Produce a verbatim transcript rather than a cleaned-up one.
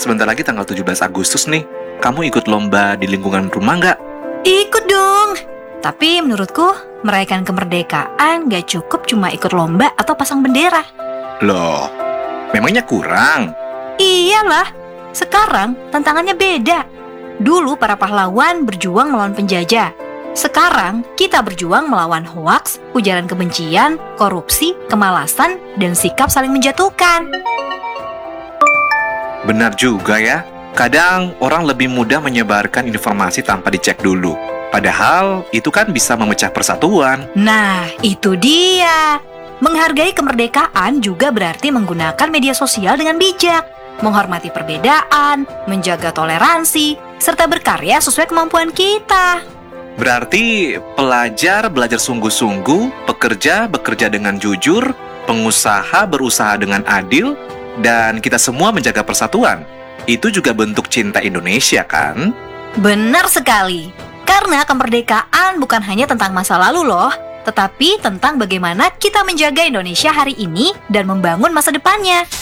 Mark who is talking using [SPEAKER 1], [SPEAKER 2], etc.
[SPEAKER 1] sebentar lagi tanggal tujuh belas Agustus nih. Kamu ikut lomba di lingkungan rumah nggak?
[SPEAKER 2] Ikut dong. Tapi menurutku, merayakan kemerdekaan gak cukup cuma ikut lomba atau pasang bendera.
[SPEAKER 1] Loh, memangnya kurang?
[SPEAKER 2] Iyalah, sekarang tantangannya beda. Dulu para pahlawan berjuang melawan penjajah. Sekarang kita berjuang melawan hoaks, ujaran kebencian, korupsi, kemalasan, dan sikap saling menjatuhkan.
[SPEAKER 1] Benar juga ya. Kadang orang lebih mudah menyebarkan informasi tanpa dicek dulu. Padahal itu kan bisa memecah persatuan.
[SPEAKER 2] Nah, itu dia. Menghargai kemerdekaan juga berarti menggunakan media sosial dengan bijak, menghormati perbedaan, menjaga toleransi, serta berkarya sesuai kemampuan kita.
[SPEAKER 1] Berarti pelajar belajar sungguh-sungguh, pekerja bekerja dengan jujur, pengusaha berusaha dengan adil, dan kita semua menjaga persatuan. Itu juga bentuk cinta Indonesia, kan?
[SPEAKER 2] Benar sekali. Karena kemerdekaan bukan hanya tentang masa lalu loh, tetapi tentang bagaimana kita menjaga Indonesia hari ini dan membangun masa depannya.